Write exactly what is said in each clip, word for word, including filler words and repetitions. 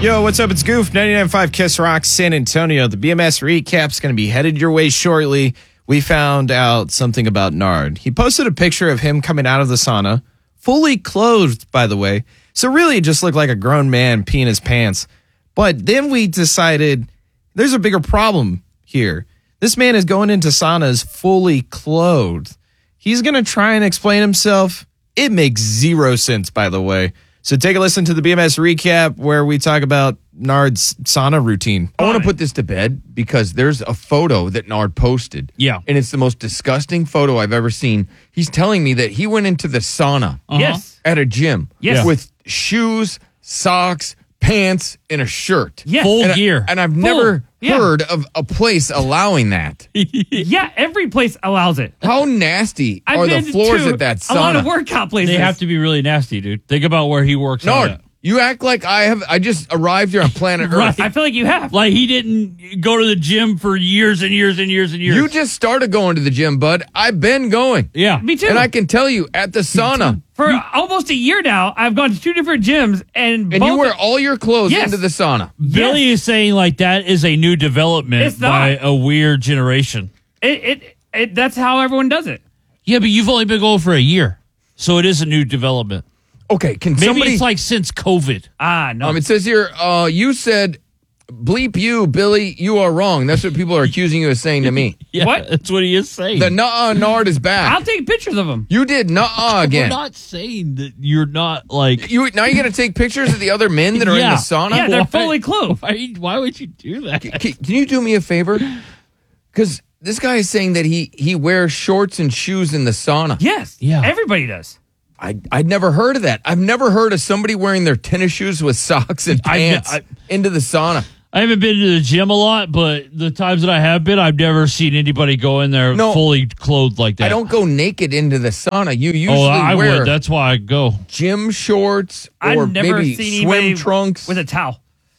Yo, what's up? It's Goof, ninety-nine point five Kiss Rock, San Antonio. The B M S recap's going to be headed your way shortly. We found out something about Nard. He posted a picture of him coming out of the sauna, fully clothed, by the way. So really, it just looked like a grown man peeing his pants. But then we decided there's a bigger problem here. This man is going into saunas fully clothed. He's going to try and explain himself. It makes zero sense, by the way. So take a listen to the B M S recap where we talk about Nard's sauna routine. I want to put this to bed because there's a photo that Nard posted. Yeah. And it's the most disgusting photo I've ever seen. He's telling me that he went into the sauna Uh-huh. Yes. at a gym Yes. with shoes, socks, pants, and a shirt. Yes. Full And, I- gear. and I've Full. never Yeah. heard of a place allowing that. Yeah, every place allows it. How nasty I've are the been floors to at that a lot of sauna? workout places. They have to be really nasty, dude. Think about where he works out Nard, at. you act like I have. I just arrived here on planet Earth. Right. I feel like you have. Like he didn't go to the gym for years and years and years and years. You just started going to the gym, bud. I've been going. yeah. Me too. And I can tell you, at the sauna, For almost a year now, I've gone to two different gyms, and and both you wear all your clothes Yes. into the sauna. Billy is saying like that is a new development It's not. by a weird generation. it, it, it. That's how everyone does it. Yeah, but you've only been going for a year, so it is a new development. Okay, can Maybe somebody? it's like since COVID. Ah, no. um, it says here, uh, you said, "Bleep you, Billy. You are wrong." That's what people are accusing you of saying to me. Yeah, What? That's what he is saying. The nuh-uh Nard is I'll back. take pictures of them. You did nuh-uh We're again. not saying that you're not like. You now you're gonna take pictures of the other men that are in Yeah. the sauna. Yeah, they're Why- fully clothed. Why, why would you do that? Can, can you do me a favor? Because this guy is saying that he he wears shorts and shoes in the sauna. Yes. Yeah. Everybody does. I I'd never heard of that. I've never heard of somebody wearing their tennis shoes with socks and I- pants I- into the sauna. I haven't been to the gym a lot, but the times that I have been, I've never seen anybody go in there No. fully clothed like that. I don't go naked into the sauna. You usually Oh, I wear would. That's why I go. gym shorts or I've never maybe seen swim anybody trunks with a towel.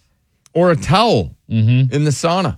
or a towel Mm-hmm. in the sauna.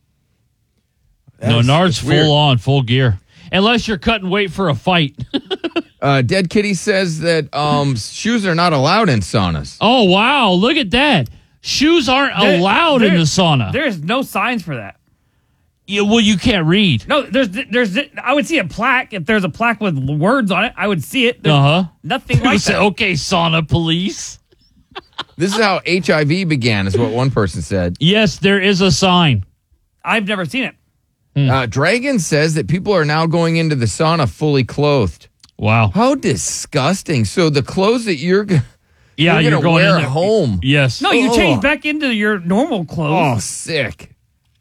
No, That's- Nard's that's weird. full on, full gear. Unless you're cutting weight for a fight. Uh, Dead Kitty says that um, shoes are not allowed in saunas. Oh, wow. Look at that. Shoes aren't There- allowed in there- the sauna. There's no signs for that. Yeah, well, you can't read. No, there's there's I would see a plaque if there's a plaque with words on it. I would see it. There's Uh huh. nothing You like say, that. okay, sauna police. This is how H I V began, is what one person said. Yes, there is a sign. I've never seen it. Uh, Dragon says that people are now going into the sauna fully clothed. Wow. How disgusting! So the clothes that you're g- Yeah, you're, you're, gonna going wear in there. home. Yes. No, you Oh. change back into your normal Oh, clothes. sick!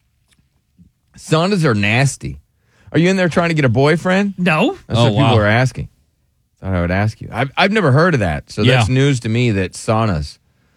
Saunas are nasty. Are you in there trying to get a boyfriend? No. That's Oh, what people wow. are asking. Thought I would ask you. I've I've never heard of that, so Yeah. that's news to me that saunas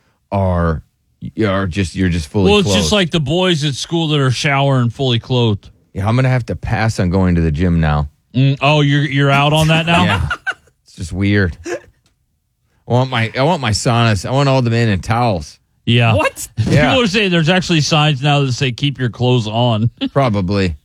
are are just you're just fully Well, it's clothed. just like the boys at school that are showering fully clothed. Yeah, I'm gonna have to pass on going to the gym now. Mm, oh, you're you're out on that now? Yeah, it's just weird. I want my I want my saunas. I want all the men in towels. Yeah. What? Yeah, People are saying there's actually signs now that say keep your clothes on. probably.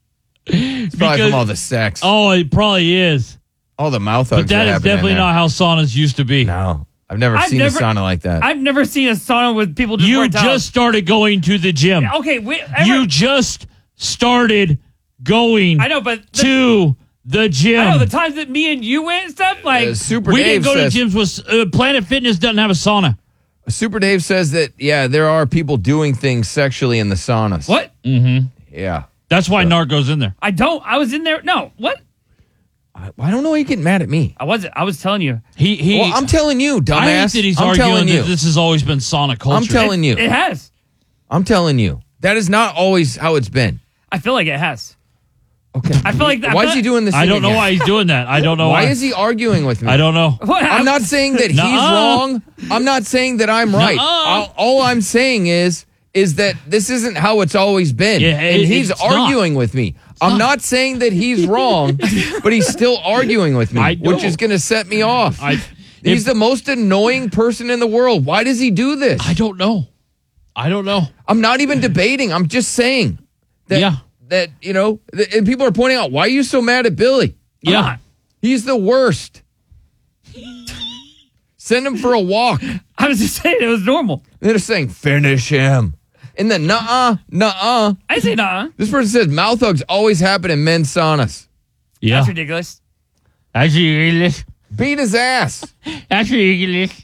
It's probably Because- from all the sex, Oh, it probably is. all the mouth hugs. But that is happen in definitely there. not how saunas used to be. No, I've never I've seen never- a sauna like that. I've never seen a sauna with people just You wearing towels. just started going to the gym. Okay, wait. You just started going I know, but the, to the gym. I know the times that me and you went and stuff. Like Uh, Super we Dave didn't go says, to gyms with uh, Planet Fitness doesn't have a sauna. Super Dave says that yeah, there are people doing things sexually in the saunas. what? Yeah. That's why Nard goes in there. I don't. I was in there. No. What? I, I don't know why you get mad at me. I wasn't. I was telling you. He he. Well, I'm telling you, dumbass. I think that he's I'm arguing telling you. that this has always been sauna culture. I'm telling you. It has. I'm telling you. That is not always how it's been. I feel like it has. Okay. I feel like. I Why feel is he like- doing this? I thing don't know again? why he's doing that. I don't know Why why. is he arguing with me? I don't know. What? I'm not saying that he's Nuh-uh. wrong. I'm not saying that I'm right. Nuh-uh. All, all I'm saying is is that this isn't how it's always been. Yeah, and it- he's it's arguing with me. I'm not. not saying that he's wrong, but he's still arguing with me, I know. which is going to set me off. I He's if- the most annoying person in the world. Why does he do this? I don't know. I don't know. I'm not even debating. I'm just saying that, Yeah. that you know, th- and people are pointing out, why are you so mad at Billy? I'm Yeah. not. He's the worst. Send him for a walk. I was just saying it was normal. They're just saying, finish him. And then, nuh-uh, nuh-uh. I say nah. This person says mouth hugs always happen in men's saunas. Yeah. That's ridiculous. That's ridiculous. Beat his ass. That's ridiculous.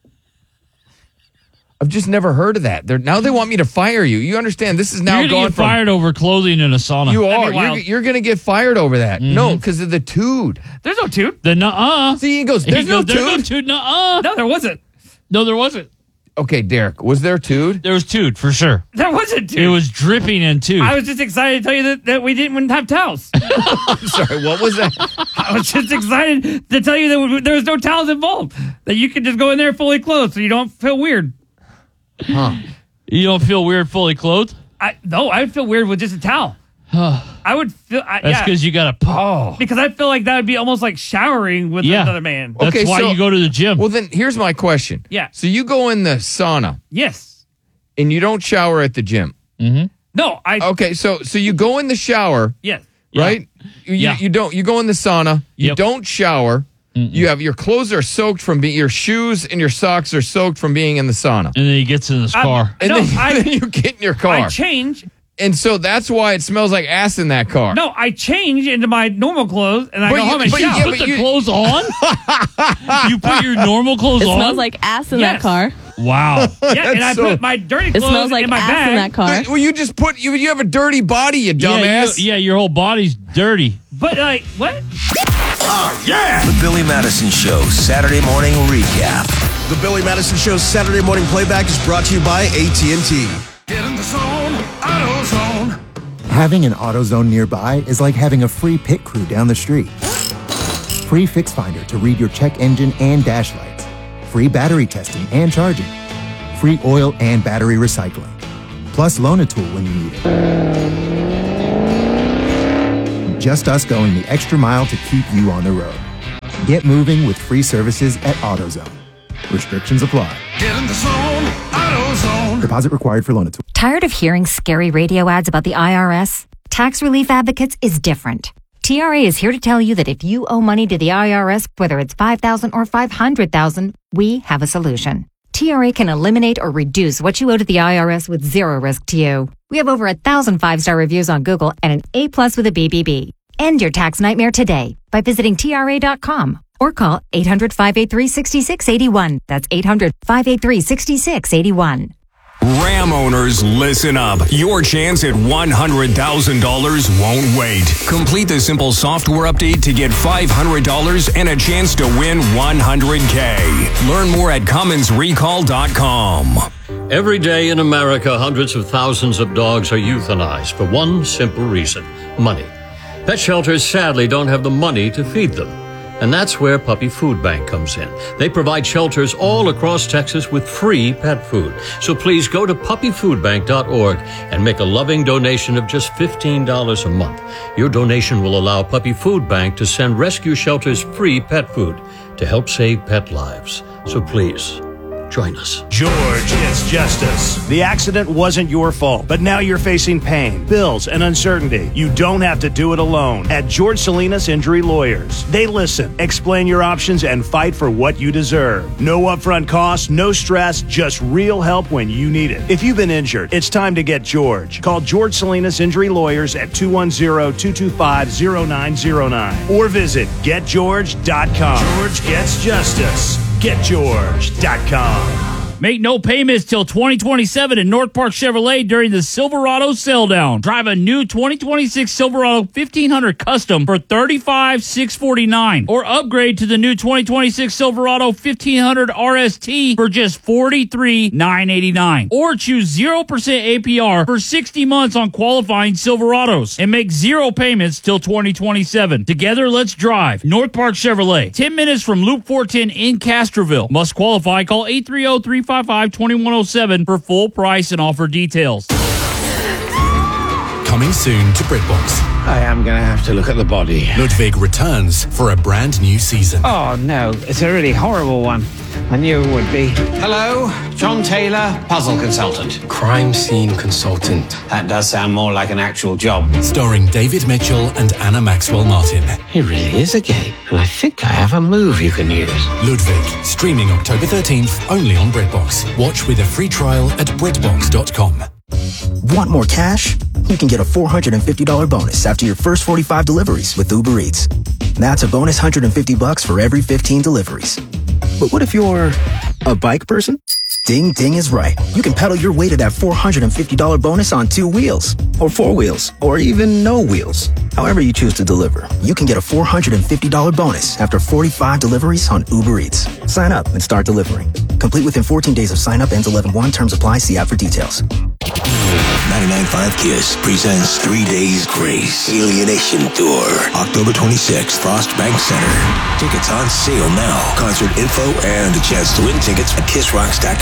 I've just never heard of that. They're, now they want me to fire you. You understand? This is now You're gone going to get from... fired over clothing in a sauna. You That'd are. be You're, wild. you're going to get fired over that. Mm-hmm. No, because of the tood. There's no toot. The nuh-uh. See, he goes, there's He no goes, There's no tood. toot. Nuh-uh. No, there wasn't. No, there wasn't. Okay, Derek, was there tood? There was toot, for sure. There wasn't toot. It was dripping in toot. I was just excited to tell you that, that we didn't have towels. I'm sorry, what was that? I was just excited to tell you that there was no towels involved. That you could just go in there fully clothed so you don't feel weird. Huh. You don't feel weird fully clothed? I No, I would feel weird with just a towel. I would feel... I, That's yeah, because you got to... Oh. because I feel like that would be almost like showering with Yeah. another man. That's Okay, why so- you go to the gym. Well, then here's my question. Yeah. So you go in the sauna Yes. and you don't shower at the gym. No, I... Okay, so so you go in the shower, Yes. right? You, Yeah. you don't. You go in the sauna. You Yep. don't shower. You have your clothes are soaked from being your shoes and your socks are soaked from being in the sauna. And then he gets in his I'm- car. And No, then, I- then you get in your car, I change... and so that's why it smells like ass in that car. No, I change into my normal clothes and I But go you- home and but you- shower. yeah, Put but the you- clothes on? You put your normal clothes It on? smells like ass in Yes. that car. Wow. Yeah, and I That's so- put my dirty It clothes smells like in my ass bag. in that car. Well, you just put you. You have a dirty body, you Yeah, dumbass. you- yeah, your whole body's dirty. But like, what? The Billy Madison Show Saturday morning recap. The Billy Madison Show Saturday morning playback is brought to you by A T and T. Get in the zone, AutoZone. Having an AutoZone nearby is like having a free pit crew down the street. Free Fix Finder to read your check engine and dash lights. Free battery testing and charging. Free oil and battery recycling. Plus loan a tool when you need it. Just us going the extra mile to keep you on the road. Get moving with free services at AutoZone. Restrictions apply. Get in the zone, AutoZone. Deposit required for loan a tool. Tired of hearing scary radio ads about the I R S? Tax Relief Advocates is different. T R A is here to tell you that if you owe money to the I R S, whether it's five thousand dollars or five hundred thousand dollars, we have a solution. T R A can eliminate or reduce what you owe to the I R S with zero risk to you. We have over a thousand five-star reviews on Google and an A plus with a B B B. End your tax nightmare today by visiting T R A dot com or call eight hundred, five eight three, six six eight one. That's eight hundred, five eight three, six six eight one. Ram owners, listen up. Your chance at one hundred thousand dollars won't wait. Complete the simple software update to get five hundred dollars and a chance to win one hundred K. Learn more at Cummins Recall dot com. Every day in America, hundreds of thousands of dogs are euthanized for one simple reason: money. Pet shelters sadly don't have the money to feed them. And that's where Puppy Food Bank comes in. They provide shelters all across Texas with free pet food. So please go to puppy food bank dot org and make a loving donation of just fifteen dollars a month. Your donation will allow Puppy Food Bank to send rescue shelters free pet food to help save pet lives. So please, join us. George gets justice. The accident wasn't your fault, but now you're facing pain, bills, and uncertainty. You don't have to do it alone. At George Salinas Injury Lawyers, they listen, explain your options, and fight for what you deserve. No upfront costs, no stress, just real help when you need it. If you've been injured, it's time to get George. Call George Salinas Injury Lawyers at two one zero, two two five, zero nine zero nine or visit get george dot com. George gets justice. get george dot com. Make no payments till twenty twenty-seven at North Park Chevrolet during the Silverado sell down. Drive a new twenty twenty-six Silverado fifteen hundred Custom for thirty-five thousand six hundred forty-nine dollars or upgrade to the new twenty twenty-six Silverado fifteen hundred R S T for just forty-three thousand nine hundred eighty-nine dollars or choose zero percent A P R for sixty months on qualifying Silverados and make zero payments till twenty twenty-seven. Together, let's drive. North Park Chevrolet, ten minutes from Loop four ten in Castroville. Must qualify. Call eight three zero, three five five, two one zero seven for full price and offer details. Coming soon to BritBox. I am going to have to look at the body. Ludwig returns for a brand new season. Oh, no. It's a really horrible one. I knew it would be. Hello, John Taylor, puzzle consultant. Crime scene consultant. That does sound more like an actual job. Starring David Mitchell and Anna Maxwell Martin. It really is a game, and I think I have a move you can use. Ludwig, streaming October thirteenth, only on BritBox. Watch with a free trial at BritBox dot com. Want more cash? You can get a four hundred fifty dollars bonus after your first forty-five deliveries with Uber Eats. That's a bonus one hundred fifty bucks for every fifteen deliveries. But what if you're a bike person? Ding Ding is right. You can pedal your way to that four hundred fifty dollars bonus on two wheels, or four wheels, or even no wheels. However you choose to deliver, you can get a four hundred fifty dollars bonus after forty-five deliveries on Uber Eats. Sign up and start delivering. Complete within fourteen days of sign up. Ends eleven one. Terms apply. See app for details. ninety-nine point five Kiss presents Three Days Grace Alienation Tour, October twenty-sixth, Frost Bank Center. Tickets on sale now. Concert info and a chance to win tickets at kiss rocks dot